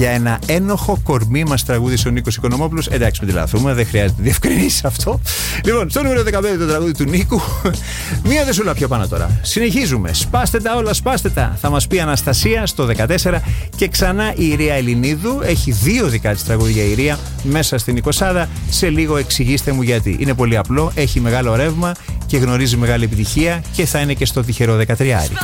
Για ένα ένοχο κορμί μας τραγούδισε ο Νίκος Οικονομόπουλος. Εντάξει, μην τρελαθούμε, δεν χρειάζεται διευκρινίσεις αυτό. Λοιπόν, στο νούμερο 15 το τραγούδι του Νίκου. Μία δεσούλα πιο πάνω τώρα. Συνεχίζουμε. Σπάστε τα όλα, σπάστε τα. Θα μας πει Αναστασία στο 14. Και ξανά η Ιρία Ελληνίδου. Έχει 2 δικά της τραγούδια η Ιρία μέσα στην 20. Σε λίγο εξηγήστε μου γιατί. Είναι πολύ απλό, έχει μεγάλο ρεύμα και γνωρίζει μεγάλη επιτυχία και θα είναι και στο τυχερό 13.